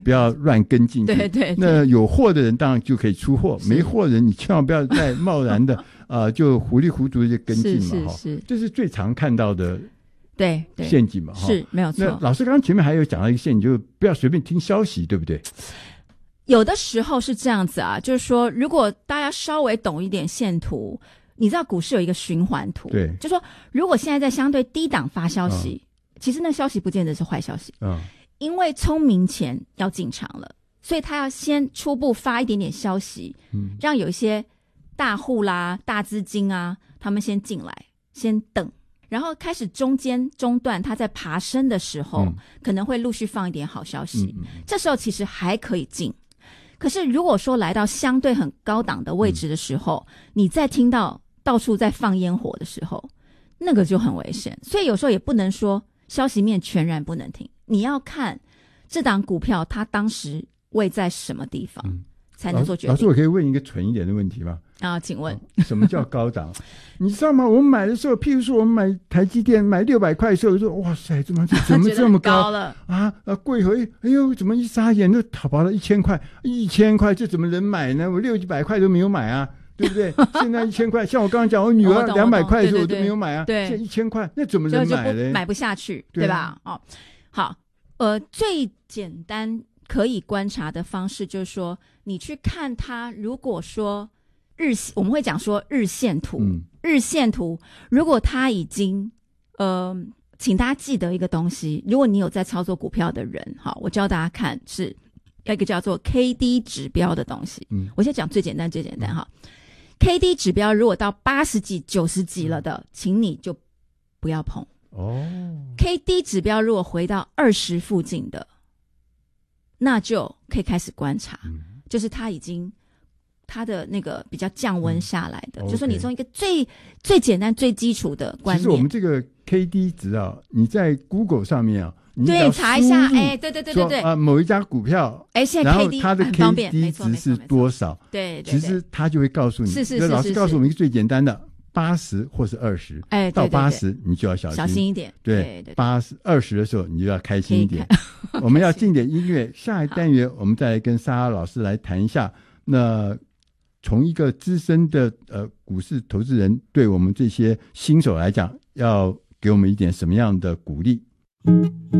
不要乱跟进去。 对对对， 那有货的人当然就可以出货，没货的人你千万不要再贸然的就糊里糊涂的跟进嘛。 是这是最常看到的对陷阱嘛。 是没有错。 那老师刚刚前面还有讲到一个陷阱，就是不要随便听消息，对不对？ 有的时候是这样子啊，就是说如果大家稍微懂一点线图，你知道股市有一个循环图， 对， 就说如果现在在相对低档发消息，其实那消息不见得是坏消息，因为聪明钱要进场了，所以他要先初步发一点点消息，让有一些大户啦、大资金啊，他们先进来，先等，然后开始中段他在爬升的时候，可能会陆续放一点好消息，这时候其实还可以进。可是如果说来到相对很高档的位置的时候，你再听到到处在放烟火的时候，那个就很危险。所以有时候也不能说消息面全然不能听，你要看这档股票它当时位在什么地方，才能做决定。 老师，我可以问一个蠢一点的问题吗？ 请问什么叫高档？你知道吗？我们买的时候，譬如说我们买台积电买600块的时候，我说哇塞，怎么这么高了啊？贵回哎呦，怎么一眨眼就跑到1000块？1000块这怎么能买呢？我600块都没有买啊，对不对？现在1000块，像我刚刚讲，我女儿200块的时候我都没有买啊， 对， 现在1000块，那怎么能买呢？ 买不下去，对吧？好，最简单可以观察的方式就是说，你去看它，如果说我们会讲说日线图，日线图如果它已经请大家记得一个东西，如果你有在操作股票的人，好，我教大家看是一个叫做 KD 指标的东西。我先讲最简单哈。KD 指标如果到80几、90几了的，请你就不要碰。KD 指标如果回到20附近的，那就可以开始观察，就是它已经它的那个比较降温下来的，就是说你从一个最简单最基础的观念。其实我们这个 KD 值啊，你在 Google 上面啊，你对查一下，对， 某一家股票， 现在 KD 然后它的 KD 值是多少？ 对， 其实它就会告诉你。 是。 老师告诉我们一个最简单的，80或是20，到80你就要小心一点。 对，20的时候你就要开心一点。我们要进点音乐，下一单元我们再来跟莎拉老师来谈一下。那从一个资深的股市投资人，对我们这些新手来讲，要给我们一点什么样的鼓励？